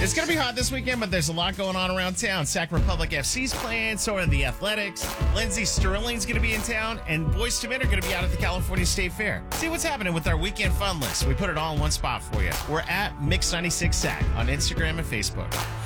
It's going to be hot this weekend, but there's a lot going on around town. Sac Republic FC's playing, so are the Athletics. Lindsey Sterling's going to be in town, and Boyz II Men are going to be out at the California State Fair. See what's happening with our weekend fun list. We put it all in one spot for you. We're at Mix 96 Sac on Instagram and Facebook.